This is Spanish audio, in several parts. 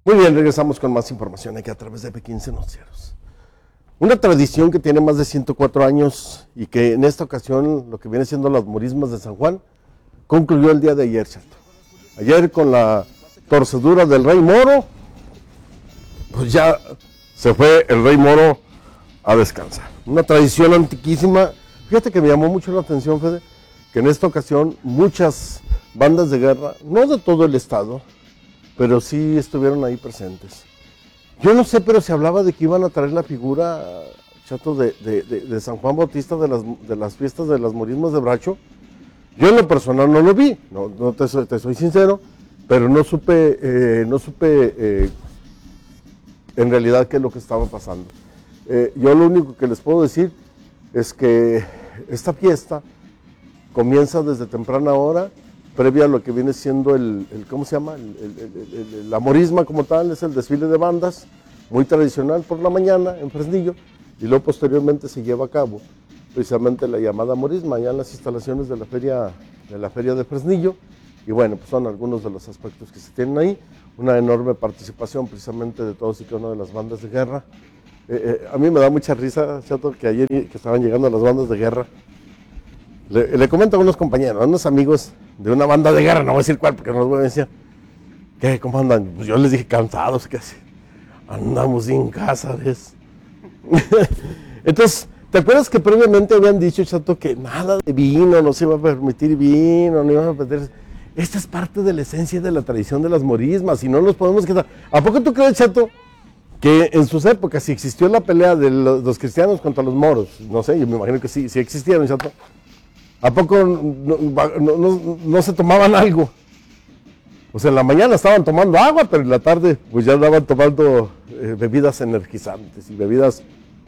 Muy bien, regresamos con más información aquí a través de B15 Noticieros. Una tradición que tiene más de 104 años y que en esta ocasión, lo que viene siendo las morismas de San Juan, concluyó el día de ayer, ¿cierto? Ayer con la torcedura del Rey Moro, pues ya se fue el Rey Moro a descansar. Una tradición antiquísima. Fíjate que me llamó mucho la atención, Fede, que en esta ocasión muchas bandas de guerra, no de todo el estado, pero sí estuvieron ahí presentes. Yo no sé, pero se hablaba de que iban a traer la figura, Chato, de San Juan Bautista de las fiestas de las morismas de Bracho. Yo en lo personal no lo vi, no te soy sincero, pero no supe en realidad qué es lo que estaba pasando. Yo lo único que les puedo decir es que esta fiesta comienza desde temprana hora, previa a lo que viene siendo ¿cómo se llama? La morisma como tal, es el desfile de bandas, muy tradicional por la mañana en Fresnillo, y luego posteriormente se lleva a cabo precisamente la llamada morisma, allá en las instalaciones de la feria de Fresnillo, y bueno, pues son algunos de los aspectos que se tienen ahí, una enorme participación precisamente de todos y cada una de las bandas de guerra. A mí me da mucha risa, Chato, que ayer que estaban llegando las bandas de guerra, le comento a unos compañeros, a unos amigos de una banda de guerra, no voy a decir cuál porque no los voy a decir, ¿qué? ¿Cómo andan? Pues yo les dije, cansados, casi. Andamos sin casa, ¿ves? Entonces, ¿te acuerdas que previamente habían dicho, Chato, que nada de vino, no se iba a permitir vino, no iban a permitir? Esta es parte de la esencia de la tradición de las morismas y no nos podemos quedar. ¿A poco tú crees, Chato, que en sus épocas, si existió la pelea de los cristianos contra los moros, no sé, yo me imagino que sí existieron, Chato, ¿a poco no se tomaban algo? O sea, en la mañana estaban tomando agua, pero en la tarde pues ya andaban tomando bebidas energizantes y bebidas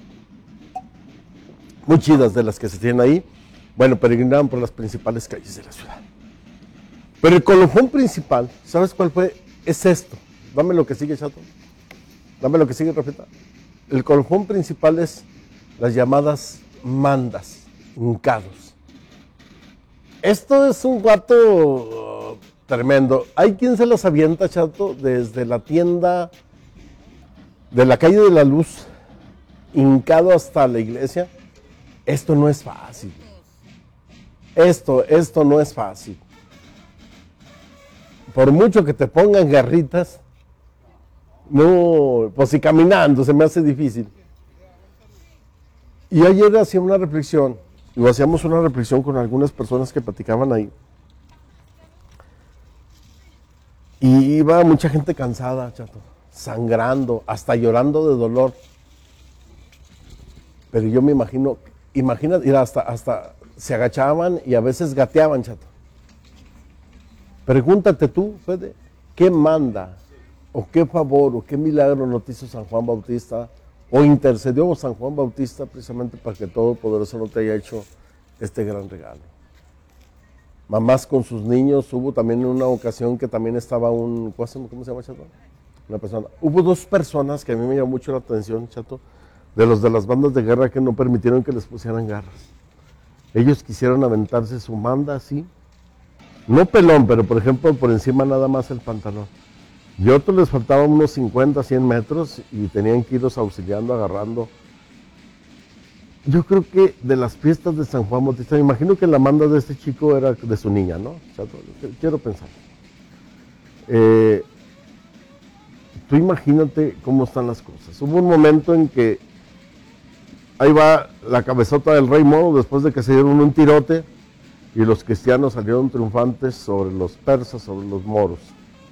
muy chidas de las que se tienen ahí. Bueno, peregrinaban por las principales calles de la ciudad. Pero el colofón principal, ¿sabes cuál fue? Es esto. Dame lo que sigue, Chato. Dame lo que sigue, Rafita. El colofón principal es las llamadas mandas, hincados. Esto es un guato tremendo. Hay quien se las avienta, Chato, desde la tienda de la calle de la Luz, hincado hasta la iglesia. Esto no es fácil. Esto no es fácil. Por mucho que te pongan garritas, no, pues si caminando se me hace difícil. Y ayer hacía una reflexión, y hacíamos una reflexión con algunas personas que platicaban ahí. Y iba mucha gente cansada, Chato, sangrando, hasta llorando de dolor. Pero yo me imagino, imagínate, hasta se agachaban y a veces gateaban, Chato. Pregúntate tú, Fede, ¿qué manda, o qué favor, o qué milagro no te hizo San Juan Bautista, o intercedió San Juan Bautista precisamente para que Todopoderoso no te haya hecho este gran regalo? Mamás con sus niños, hubo también una ocasión que también estaba ¿cómo se llama, Chato? Una persona. Hubo dos personas que a mí me llamó mucho la atención, Chato, de las bandas de guerra que no permitieron que les pusieran garras. Ellos quisieron aventarse su manda así, no pelón, pero por ejemplo por encima nada más el pantalón. Y otros les faltaban unos 50, 100 metros y tenían que irlos auxiliando, agarrando. Yo creo que de las fiestas de San Juan Bautista, me imagino que la manda de este chico era de su niña, ¿no? Chato, quiero pensar. Tú imagínate cómo están las cosas. Hubo un momento en que ahí va la cabezota del Rey Moro después de que se dieron un tirote y los cristianos salieron triunfantes sobre los persas, sobre los moros.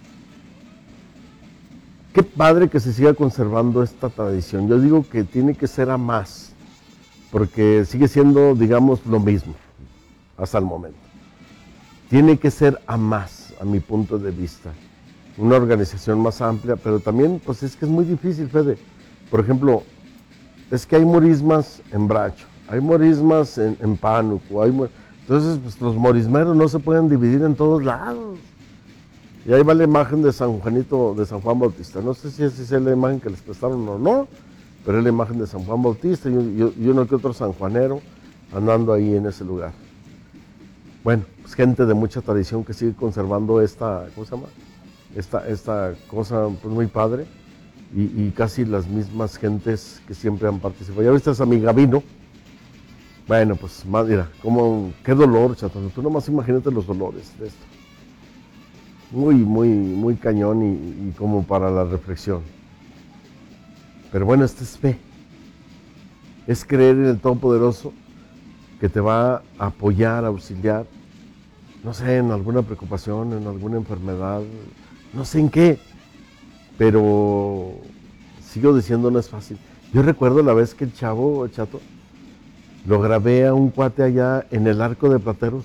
Qué padre que se siga conservando esta tradición. Yo digo que tiene que ser a más, porque sigue siendo, digamos, lo mismo hasta el momento. Tiene que ser a más, a mi punto de vista. Una organización más amplia, pero también, pues es que es muy difícil, Fede. Por ejemplo, es que hay morismas en Bracho, hay morismas en Pánuco, entonces pues, los morismeros no se pueden dividir en todos lados. Y ahí va la imagen de San Juanito, de San Juan Bautista. No sé si esa es la imagen que les prestaron o no, pero es la imagen de San Juan Bautista y uno que otro sanjuanero andando ahí en ese lugar. Bueno, pues gente de mucha tradición que sigue conservando esta, ¿cómo se llama? esta cosa pues, muy padre y casi las mismas gentes que siempre han participado. Ya viste a mi Gabino. Bueno, pues mira, qué dolor, chato. Tú nomás imagínate los dolores de esto. Muy, muy, muy cañón y como para la reflexión. Pero bueno, esto es fe. Es creer en el Todopoderoso que te va a apoyar, a auxiliar, no sé, en alguna preocupación, en alguna enfermedad, no sé en qué, pero sigo diciendo no es fácil. Yo recuerdo la vez que el chato, lo grabé a un cuate allá en el Arco de Plateros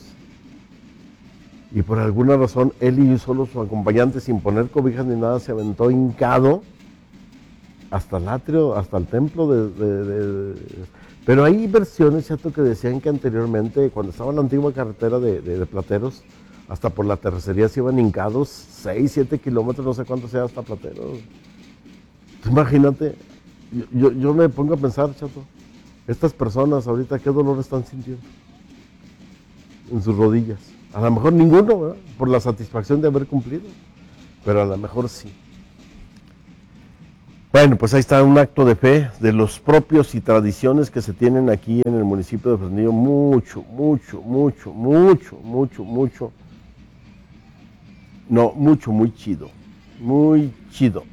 y por alguna razón él y solo su acompañante, sin poner cobijas ni nada, se aventó hincado hasta el atrio, hasta el templo Pero hay versiones, chato, que decían que anteriormente, cuando estaba en la antigua carretera de Plateros, hasta por la terracería se iban hincados 6, 7 kilómetros, no sé cuánto sea hasta Plateros. Imagínate, yo me pongo a pensar, chato, estas personas ahorita, ¿qué dolor están sintiendo en sus rodillas? A lo mejor ninguno, ¿verdad? Por la satisfacción de haber cumplido, pero a lo mejor sí. Bueno, pues ahí está un acto de fe de los propios y tradiciones que se tienen aquí en el municipio de Fresnillo. Mucho. No, muy chido. Muy chido.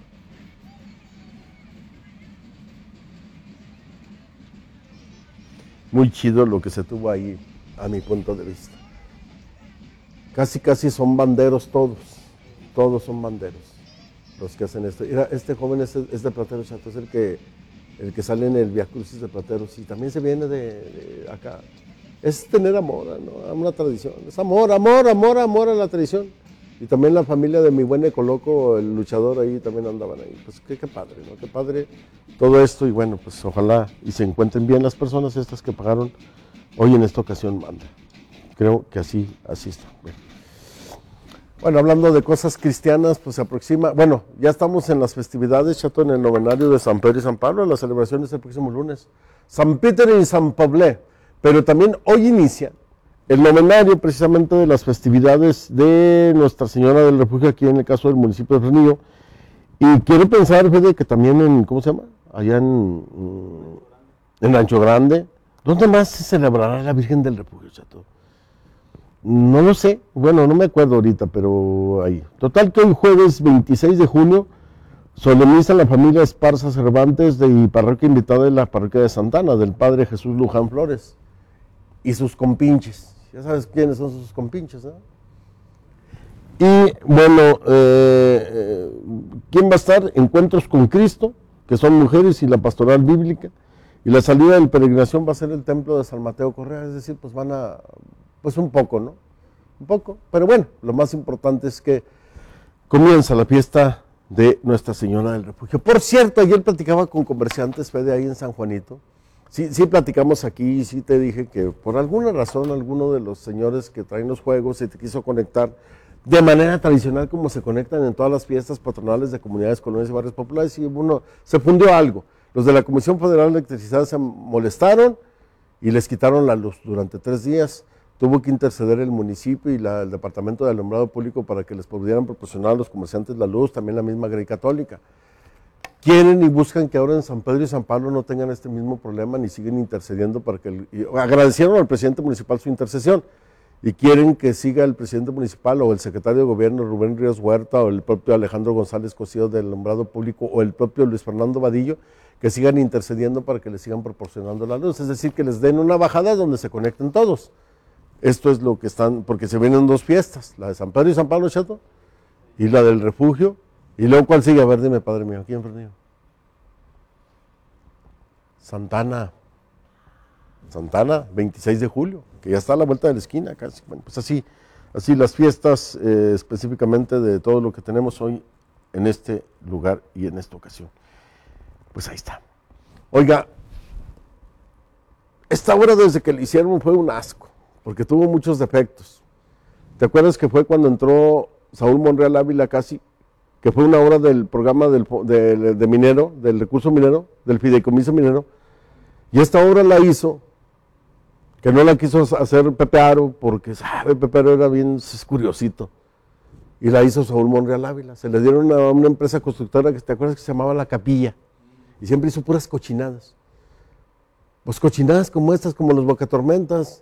Muy chido lo que se tuvo ahí, a mi punto de vista. Casi son banderos todos. Todos son banderos los que hacen esto. Mira, este joven es de Plateros, chato, es el que sale en el Via Crucis de Plateros y también se viene de acá. Es tener amor, ¿no? A una tradición. Es amor a la tradición. Y también la familia de mi buen Ecoloco, el luchador, ahí también andaban ahí. Pues qué padre, ¿no? Qué padre todo esto. Y bueno, pues ojalá y se encuentren bien las personas estas que pagaron hoy en esta ocasión, manda. Creo que así está. Bueno, hablando de cosas cristianas, pues se aproxima, bueno, ya estamos en las festividades, chato, en el novenario de San Pedro y San Pablo, las celebraciones el próximo lunes. San Peter y San Pablo, pero también hoy inicia el novenario precisamente de las festividades de Nuestra Señora del Refugio, aquí en el caso del municipio de Fresnillo. Y quiero pensar, Fede, que también en, ¿cómo se llama? Allá en Rancho Grande. ¿Dónde más se celebrará la Virgen del Refugio, chato? No lo sé, bueno, no me acuerdo ahorita, pero ahí. Total que hoy jueves 26 de junio solemniza la familia Esparza Cervantes y parroquia invitada de la parroquia de Santana, del padre Jesús Luján Flores y sus compinches. Ya sabes quiénes son sus compinches, ¿no? Y bueno, ¿quién va a estar? Encuentros con Cristo, que son mujeres y la pastoral bíblica. Y la salida de la peregrinación va a ser el templo de San Mateo Correa, es decir, pues van a... Pues un poco, ¿no? Un poco, pero bueno, lo más importante es que comienza la fiesta de Nuestra Señora del Refugio. Por cierto, ayer platicaba con comerciantes, Fede, ahí en San Juanito. Sí platicamos aquí, sí te dije que por alguna razón alguno de los señores que traen los juegos se te quiso conectar de manera tradicional como se conectan en todas las fiestas patronales de comunidades, colonias y barrios populares y uno se fundió algo. Los de la Comisión Federal de Electricidad se molestaron y les quitaron la luz durante 3 días. Tuvo que interceder el municipio y el Departamento de Alumbrado Público para que les pudieran proporcionar a los comerciantes la luz, también la misma Grey Católica. Quieren y buscan que ahora en San Pedro y San Pablo no tengan este mismo problema ni siguen intercediendo para que... agradecieron al presidente municipal su intercesión y quieren que siga el presidente municipal o el secretario de gobierno Rubén Ríos Huerta o el propio Alejandro González Cosío del Alumbrado Público o el propio Luis Fernando Vadillo que sigan intercediendo para que les sigan proporcionando la luz, es decir, que les den una bajada donde se conecten todos. Esto es lo que están, porque se vienen 2 fiestas, la de San Pedro y San Pablo, chato, y la del Refugio. Y luego, ¿cuál sigue? A ver, dime, padre mío, ¿quién Fernillo? Santana, 26 de julio, que ya está a la vuelta de la esquina casi. Bueno, pues así las fiestas específicamente de todo lo que tenemos hoy en este lugar y en esta ocasión. Pues ahí está. Oiga, esta obra desde que le hicieron fue un asco, porque tuvo muchos defectos. ¿Te acuerdas que fue cuando entró Saúl Monreal Ávila casi, que fue una obra del programa de minero, del recurso minero, del fideicomiso minero, y esta obra la hizo, que no la quiso hacer Pepe Aro, porque sabe, Pepe Aro era bien curiosito, y la hizo Saúl Monreal Ávila. Se le dieron a una empresa constructora que te acuerdas que se llamaba La Capilla, y siempre hizo puras cochinadas. Pues cochinadas como estas, como los Bocatormentas.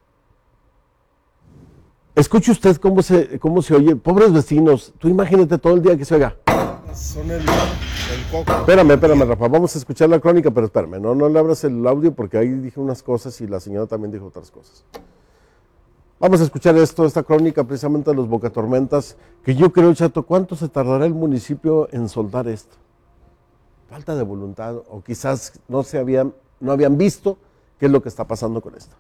Escuche usted cómo se oye. Pobres vecinos, tú imagínate todo el día que se oiga. Son el coco. Espérame, Rafa, vamos a escuchar la crónica, pero espérame, no le abras el audio porque ahí dije unas cosas y la señora también dijo otras cosas. Vamos a escuchar esta crónica precisamente de los Bocatormentas, que yo creo, Chato, ¿cuánto se tardará el municipio en soldar esto? Falta de voluntad, o quizás no habían visto qué es lo que está pasando con esto.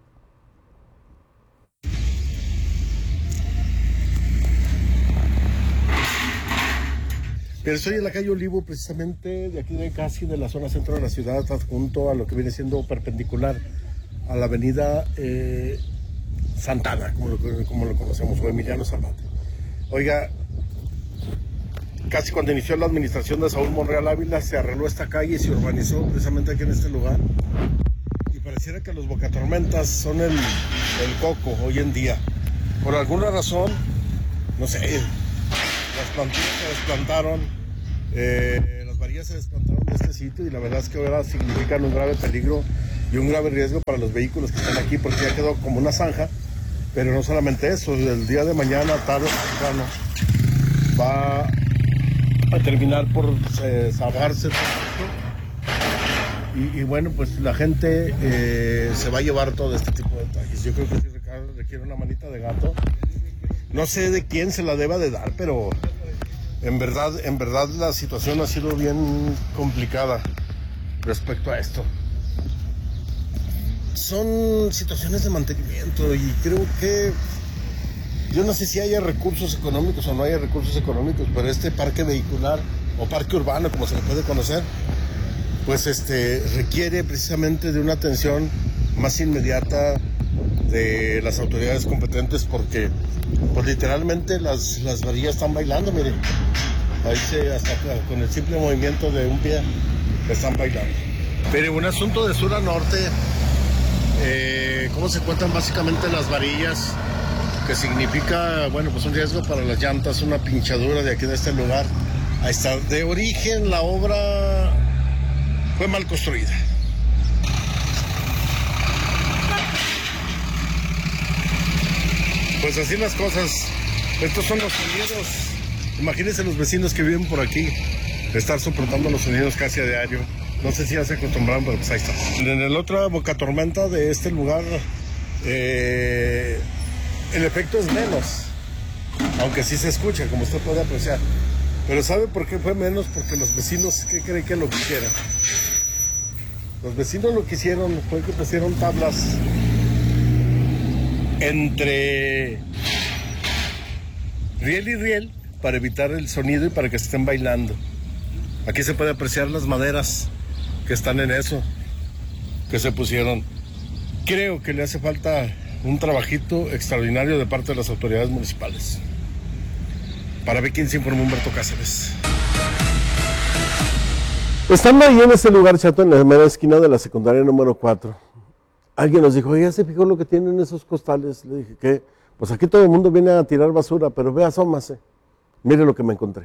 Pero estoy en la calle Olivo, precisamente de aquí casi de la zona centro de la ciudad, adjunto a lo que viene siendo perpendicular a la avenida Santana, como lo conocemos, o Emiliano Zapata. Oiga, casi cuando inició la administración de Saúl Monreal Ávila, se arregló esta calle y se urbanizó precisamente aquí en este lugar. Y pareciera que los Bocatormentas son el coco hoy en día. Por alguna razón, no sé, las plantitas se desplantaron, las varillas se desplantaron de este sitio y la verdad es que ahora significan un grave peligro y un grave riesgo para los vehículos que están aquí porque ya quedó como una zanja. Pero no solamente eso, el día de mañana, tarde o temprano, va a terminar por salvarse todo esto. Y bueno, pues la gente se va a llevar todo este tipo de detalles. Yo creo que sí requiere una manita de gato. No sé de quién se la deba de dar, pero en verdad la situación ha sido bien complicada respecto a esto. Son situaciones de mantenimiento y creo que yo no sé si haya recursos económicos o no haya recursos económicos, pero este parque vehicular o parque urbano, como se le puede conocer, pues requiere precisamente de una atención más inmediata de las autoridades competentes porque pues literalmente las varillas están bailando, miren, ahí hasta con el simple movimiento de un pie están bailando. Pero un asunto de sur a norte, cómo se encuentran básicamente las varillas, que significa, bueno, pues un riesgo para las llantas, una pinchadura de aquí de este lugar. Ahí está, de origen la obra fue mal construida. Pues así las cosas. Estos son los sonidos. Imagínense los vecinos que viven por aquí, estar soportando los sonidos casi a diario. No sé si ya se acostumbraron, pero pues ahí está. En el otro Bocatormenta de este lugar, el efecto es menos, aunque sí se escucha, como usted puede apreciar. Pero ¿sabe por qué fue menos? Porque los vecinos, ¿qué creen que lo quisieran? Los vecinos lo que hicieron fue que pusieron tablas entre riel y riel para evitar el sonido y para que estén bailando. Aquí se puede apreciar las maderas que están en eso, que se pusieron. Creo que le hace falta un trabajito extraordinario de parte de las autoridades municipales. Para ver quién se informó, Humberto Cáceres. Estando ahí en ese lugar, Chato, en la mera esquina de la secundaria número 4, alguien nos dijo, ¿ya se fijó lo que tienen esos costales? Le dije, ¿qué? Pues aquí todo el mundo viene a tirar basura, pero ve, asómase. Mire lo que me encontré.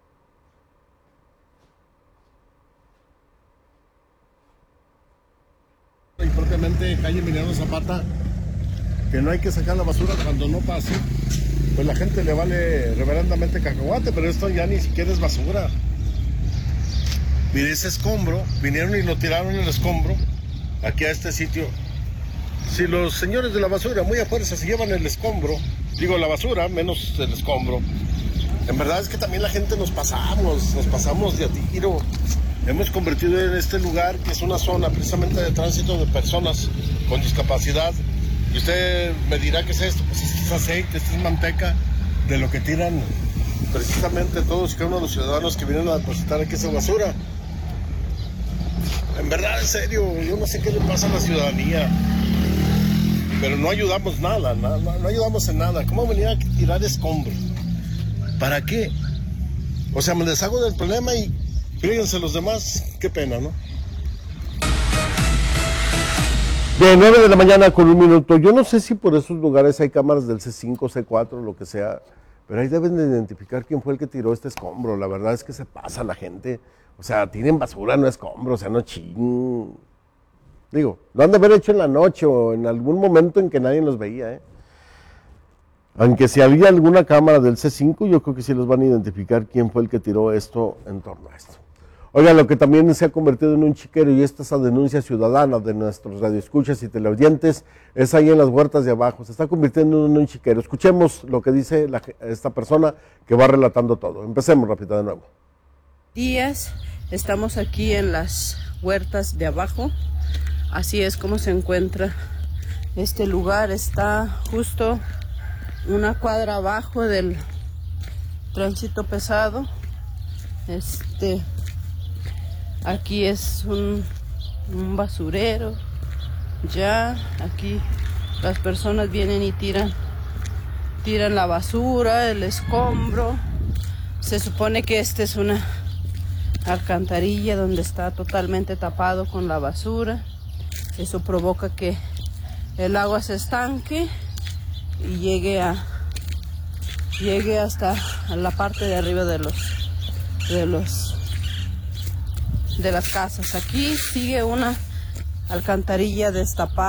Y propiamente calle Emiliano Zapata, que no hay que sacar la basura cuando no pase, pues la gente le vale reverendamente cacahuate, pero esto ya ni siquiera es basura. Mire ese escombro, vinieron y lo tiraron el escombro aquí a este sitio. Si los señores de la basura muy a fuerza se llevan el escombro, digo la basura, menos el escombro, en verdad es que también la gente nos pasamos de a tiro. Hemos convertido en este lugar, que es una zona precisamente de tránsito de personas con discapacidad. Y usted me dirá, ¿qué es esto? Pues esto es aceite, esto es manteca, de lo que tiran precisamente todos y cada uno de los ciudadanos que vienen a depositar aquí esa basura. En verdad, en serio, yo no sé qué le pasa a la ciudadanía, pero no ayudamos nada, no ayudamos en nada. ¿Cómo venir a tirar escombros? ¿Para qué? O sea, me deshago del problema y fíjense los demás, qué pena, ¿no? De 9 de la mañana con 1 minuto. Yo no sé si por esos lugares hay cámaras del C5, C4, lo que sea, pero ahí deben de identificar quién fue el que tiró este escombro. La verdad es que se pasa la gente. O sea, tienen basura, no escombro, o sea, no ching. Digo, lo han de haber hecho en la noche o en algún momento en que nadie los veía, ¿eh? Aunque si había alguna cámara del C5, yo creo que sí los van a identificar quién fue el que tiró esto en torno a esto. Oiga, lo que también se ha convertido en un chiquero, y esta es la denuncia ciudadana de nuestros radioescuchas y teleaudientes, es ahí en las huertas de abajo. Se está convirtiendo en un chiquero. Escuchemos lo que dice esta persona que va relatando todo. Empecemos rápido de nuevo. Días, estamos aquí en las huertas de abajo. Así es como se encuentra este lugar. Está justo una cuadra abajo del tránsito pesado. Aquí es un basurero. Ya aquí las personas vienen y tiran la basura, el escombro. Se supone que esta es una alcantarilla donde está totalmente tapado con la basura. Eso provoca que el agua se estanque y llegue hasta la parte de arriba de las casas. Aquí sigue una alcantarilla destapada.